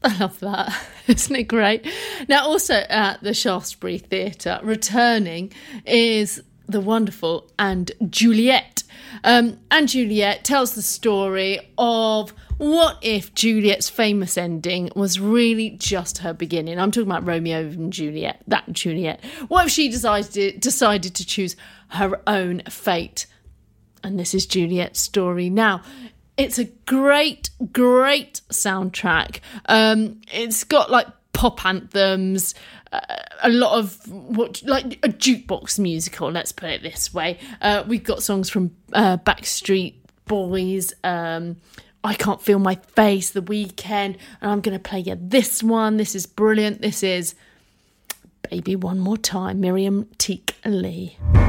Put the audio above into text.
I love that. Isn't it great? Now, also at the Shaftesbury Theatre, returning is the wonderful And Juliet. And Juliet tells the story of what if Juliet's famous ending was really just her beginning. I'm talking about Romeo and Juliet, that Juliet. What if she decided to choose her own fate? And this is Juliet's story. Now, it's a great, great soundtrack. It's got like pop anthems, a lot of like a jukebox musical, let's put it this way. We've got songs from Backstreet Boys, I Can't Feel My Face, The Weeknd, and I'm going to play you this one. This is brilliant. This is Baby One More Time, Miriam Teak Lee.